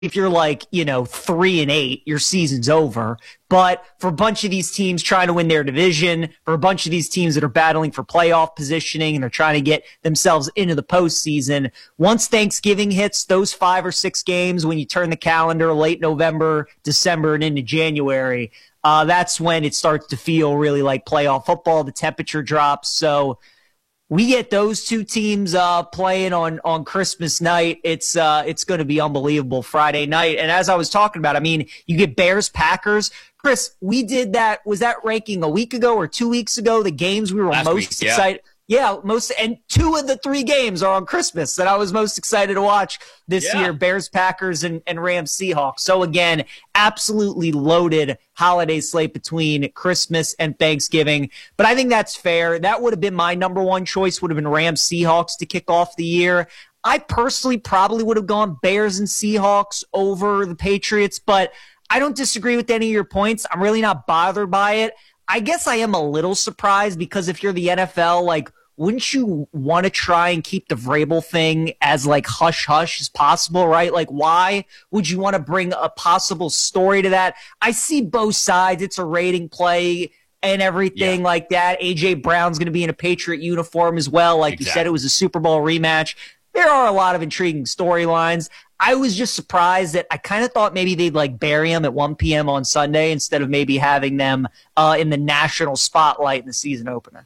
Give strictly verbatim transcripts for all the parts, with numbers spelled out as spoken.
if you're like, you know, three and eight, your season's over. But for a bunch of these teams trying to win their division, for a bunch of these teams that are battling for playoff positioning and they're trying to get themselves into the postseason, once Thanksgiving hits, those five or six games, when you turn the calendar late November, December, and into January, uh, that's when it starts to feel really like playoff football. The temperature drops. So we get those two teams uh, playing on, on Christmas night. It's uh, it's going to be unbelievable Friday night. And as I was talking about, I mean, you get Bears, Packers. Chris, we did that. Was that ranking a week ago or two weeks ago? The games we were Last most week, yeah. excited. Yeah, most and two of the three games are on Christmas that I was most excited to watch this Yeah. year, Bears, Packers, and, and Rams, Seahawks. So again, absolutely loaded holiday slate between Christmas and Thanksgiving. But I think that's fair. That would have been my number one choice, would have been Rams, Seahawks to kick off the year. I personally probably would have gone Bears and Seahawks over the Patriots, but I don't disagree with any of your points. I'm really not bothered by it. I guess I am a little surprised because if you're the N F L, like, wouldn't you want to try and keep the Vrabel thing as like hush hush as possible, right? Like, why would you want to bring a possible story to that? I see both sides. It's a rating play and everything Yeah. like that. A J Brown's going to be in a Patriot uniform as well. Like Exactly. you said, it was a Super Bowl rematch. There are a lot of intriguing storylines. I was just surprised that I kind of thought maybe they'd like bury them at one p.m. on Sunday instead of maybe having them uh, in the national spotlight in the season opener.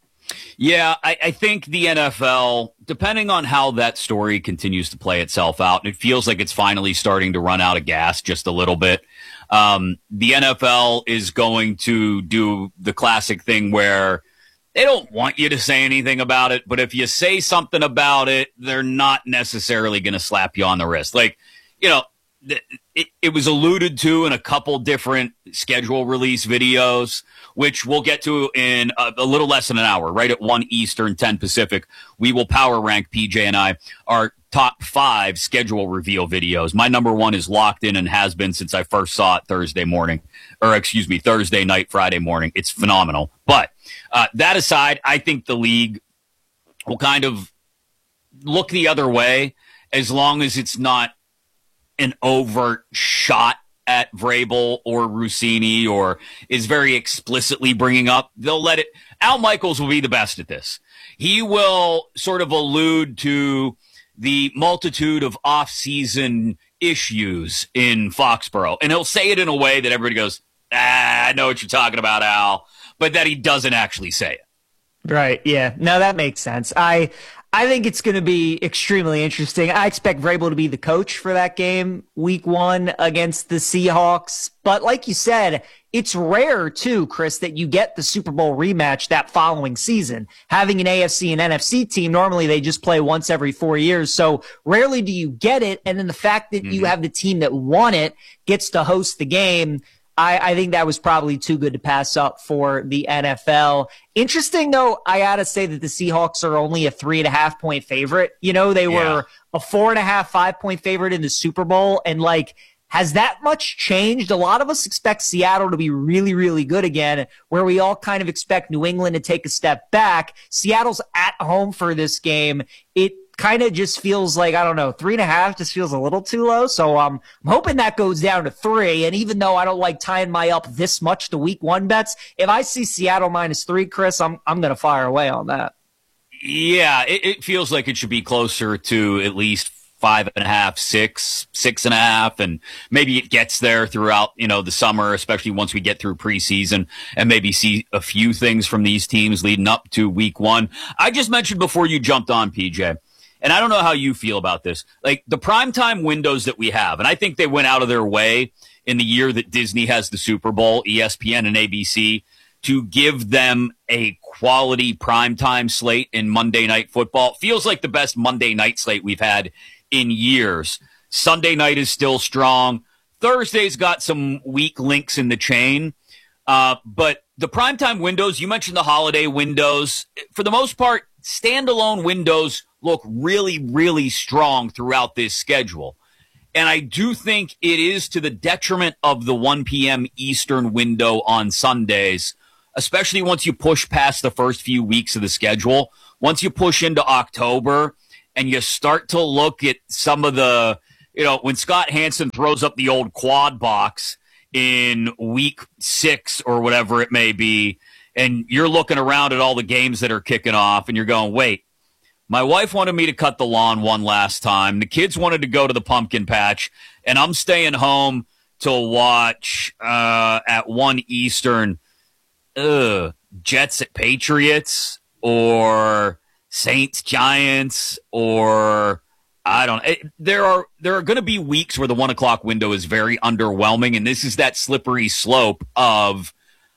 Yeah, I, I think the N F L, depending on how that story continues to play itself out, it feels like it's finally starting to run out of gas just a little bit. Um, the N F L is going to do the classic thing where they don't want you to say anything about it, but if you say something about it, they're not necessarily going to slap you on the wrist. Like, you know, it, it was alluded to in a couple different schedule release videos, which we'll get to in a, a little less than an hour, right at one Eastern, ten Pacific. We will power rank, P J and I, our top five schedule reveal videos. My number one is locked in and has been since I first saw it Thursday morning, or excuse me, Thursday night, Friday morning. It's phenomenal. But uh, that aside, I think the league will kind of look the other way as long as it's not an overt shot at Vrabel or Rossini or is very explicitly bringing up. They'll let it. Al Michaels will be the best at this. He will sort of allude to the multitude of off-season issues in Foxborough, and he'll say it in a way that everybody goes, ah, I know what you're talking about, Al, but that he doesn't actually say it. Right. Yeah. No, that makes sense. I I think it's going to be extremely interesting. I expect Vrabel to be the coach for that game, week one against the Seahawks. But like you said, it's rare too, Chris, that you get the Super Bowl rematch that following season. Having an A F C and N F C team, normally they just play once every four years. So rarely do you get it. And then the fact that mm-hmm. you have the team that won it gets to host the game, I, I think that was probably too good to pass up for the N F L. Interesting, though, I got to say that the Seahawks are only a three and a half point favorite. You know, they Yeah. were a four and a half, five point favorite in the Super Bowl. And like, has that much changed? A lot of us expect Seattle to be really, really good again, where we all kind of expect New England to take a step back. Seattle's at home for this game. It kind of just feels like, I don't know, three and a half just feels a little too low. So um, I'm hoping that goes down to three. And even though I don't like tying my up this much to week one bets, if I see Seattle minus three, Chris, I'm I'm going to fire away on that. Yeah, it, it feels like it should be closer to at least five and a half, six, six and a half, and maybe it gets there throughout, you know, the summer, especially once we get through preseason and maybe see a few things from these teams leading up to week one. I just mentioned before you jumped on, P J, and I don't know how you feel about this, like the primetime windows that we have, and I think they went out of their way in the year that Disney has the Super Bowl, E S P N and A B C, to give them a quality primetime slate in Monday Night Football. Feels like the best Monday night slate we've had in years. Sunday night is still strong. Thursday's got some weak links in the chain. Uh, but the primetime windows, you mentioned the holiday windows. For the most part, standalone windows look really, really strong throughout this schedule. And I do think it is to the detriment of the one p.m. Eastern window on Sundays, especially once you push past the first few weeks of the schedule. Once you push into October and you start to look at some of the, you know, when Scott Hansen throws up the old quad box in week six or whatever it may be, and you're looking around at all the games that are kicking off, and you're going, wait, my wife wanted me to cut the lawn one last time. The kids wanted to go to the pumpkin patch, and I'm staying home to watch uh, at one Eastern ugh, Jets at Patriots or Saints Giants or I don't know. There are there are going to be weeks where the one o'clock window is very underwhelming, and this is that slippery slope of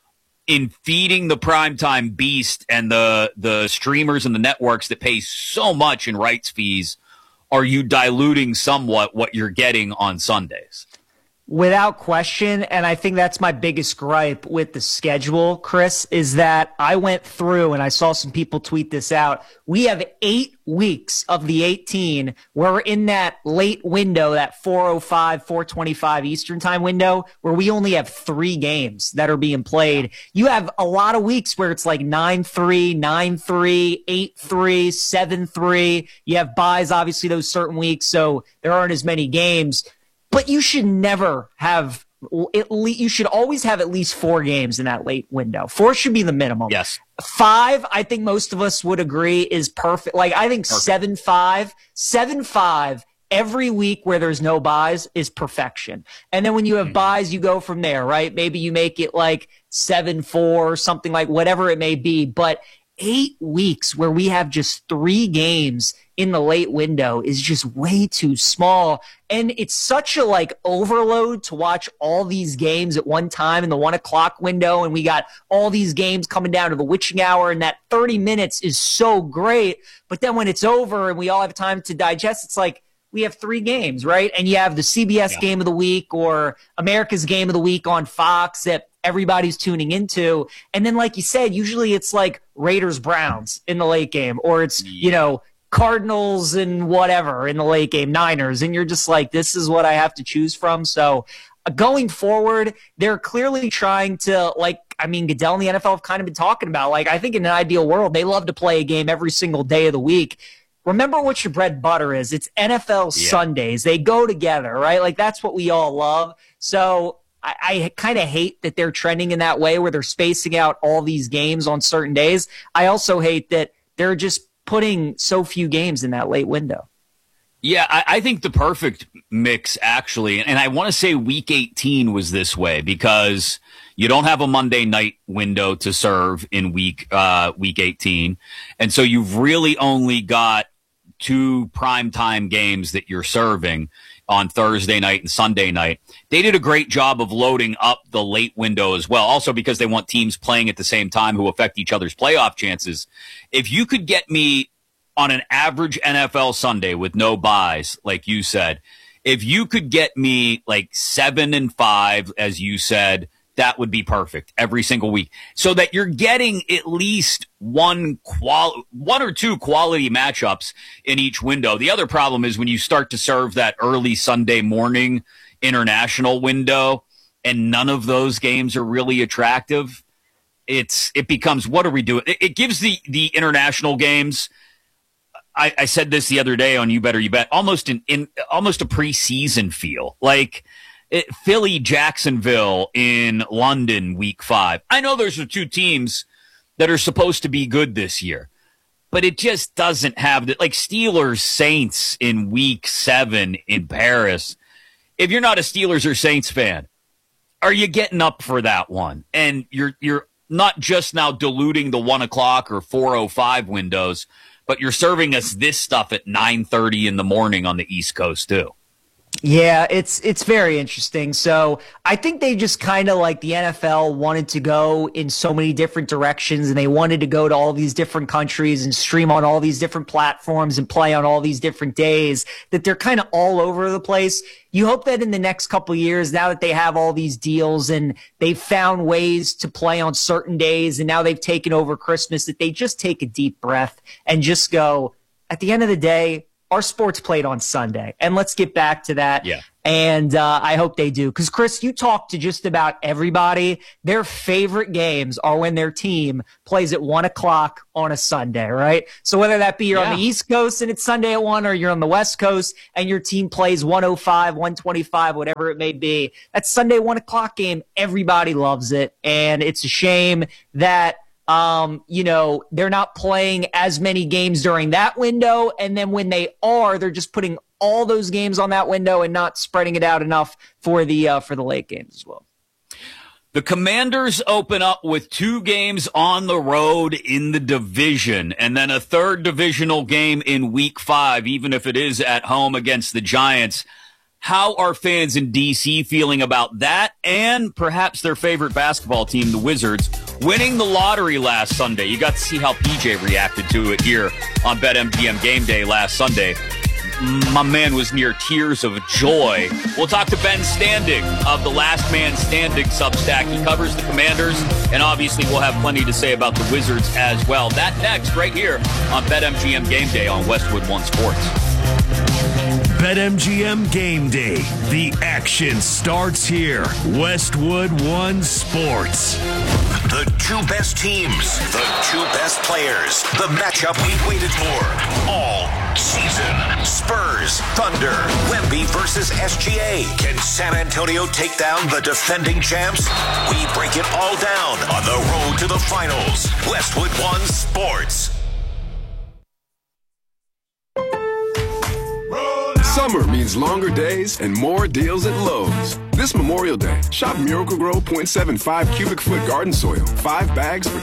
in feeding the primetime beast and the the streamers and the networks that pay so much in rights fees, are you diluting somewhat what you're getting on Sundays? Without question, and I think that's my biggest gripe with the schedule, Chris, is that I went through and I saw some people tweet this out. We have eight weeks of the eighteen. We're in that late window, that four oh five, four twenty-five Eastern time window, where we only have three games that are being played. You have a lot of weeks where it's like nine three, nine three, eight three, seven three. You have buys, obviously, those certain weeks, so there aren't as many games. But you should never have at least, you should always have at least four games in that late window. Four should be the minimum. Yes. Five, I think most of us would agree, is perfect. Like, I think perfect. seven five, seven five every week where there's no buys is perfection. And then when you have mm-hmm. buys, you go from there, right? Maybe you make it like seven four or something, like whatever it may be. But eight weeks where we have just three games in the late window is just way too small. And it's such a like overload to watch all these games at one time in the one o'clock window. And we got all these games coming down to the witching hour, and that thirty minutes is so great. But then when it's over and we all have time to digest, it's like we have three games, right? And you have the C B S yeah. game of the week or America's game of the week on Fox that everybody's tuning into. And then, like you said, usually it's like Raiders Browns in the late game, or it's, you know, Cardinals and whatever in the late game, Niners. And you're just like, this is what I have to choose from. So uh, going forward, they're clearly trying to, like, I mean, Goodell and the N F L have kind of been talking about, like, I think in an ideal world, they love to play a game every single day of the week. Remember what your bread and butter is. It's N F L yeah. Sundays. They go together, right? Like, that's what we all love. So I, I kind of hate that they're trending in that way where they're spacing out all these games on certain days. I also hate that they're just putting so few games in that late window. Yeah, I, I think the perfect mix, actually, and I want to say week eighteen was this way because you don't have a Monday night window to serve in week uh, week eighteen. And so you've really only got two primetime games that you're serving on Thursday night and Sunday night. They did a great job of loading up the late window as well, also because they want teams playing at the same time who affect each other's playoff chances. If you could get me on an average N F L Sunday with no buys, like you said, if you could get me like seven and five, as you said, that would be perfect every single week, so that you're getting at least one qual one or two quality matchups in each window. The other problem is when you start to serve that early Sunday morning international window and none of those games are really attractive, it's it becomes, what are we doing? It, it gives the the international games, I, I said this the other day on You Better You Bet, almost an in almost a preseason feel. Like It, Philly, Jacksonville in London, week five. I know those are two teams that are supposed to be good this year, but it just doesn't have the, like Steelers, Saints in week seven in Paris. If you're not a Steelers or Saints fan, are you getting up for that one? And you're, you're not just now diluting the one o'clock or four oh five windows, but you're serving us this stuff at nine thirty in the morning on the East Coast too. Yeah, it's it's very interesting. So I think they just kind of, like, the N F L wanted to go in so many different directions, and they wanted to go to all these different countries and stream on all these different platforms and play on all these different days, that they're kind of all over the place. You hope that in the next couple of years, now that they have all these deals and they've found ways to play on certain days, and now they've taken over Christmas, that they just take a deep breath and just go, at the end of the day, our sport's played on Sunday, and let's get back to that. Yeah. And uh, I hope they do. Because, Chris, you talk to just about everybody. Their favorite games are when their team plays at one o'clock on a Sunday, right? So whether that be you're yeah. on the East Coast and it's Sunday at one, or you're on the West Coast and your team plays one oh five, one twenty-five, whatever it may be, that Sunday one o'clock game, everybody loves it. And it's a shame that Um, you know, they're not playing as many games during that window. And then when they are, they're just putting all those games on that window and not spreading it out enough for the, uh, for the late games as well. The Commanders open up with two games on the road in the division and then a third divisional game in week five, even if it is at home against the Giants. How are fans in D C feeling about that and perhaps their favorite basketball team, the Wizards, winning the lottery last Sunday? You got to see how P J reacted to it here on BetMGM Game Day last Sunday. My man was near tears of joy. We'll talk to Ben Standing of the Last Man Standing Substack. He covers the Commanders, and obviously we'll have plenty to say about the Wizards as well. That next, right here on BetMGM Game Day on Westwood One Sports. BetMGM Game Day. The action starts here. Westwood One Sports. The two best teams, the two best players, the matchup we've waited for all season. Spurs, Thunder, Wemby versus S G A. Can San Antonio take down the defending champs? We break it all down on the road to the finals. Westwood One Sports. Summer means longer days and more deals at Lowe's. This Memorial Day, shop Miracle-Gro point seven five cubic foot garden soil. Five bags for